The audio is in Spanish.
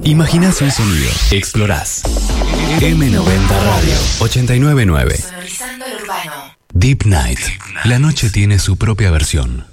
Imaginás un sonido. Explorás. M90 Radio 899. Sonorizando el urbano. Deep Night. La noche tiene su propia versión.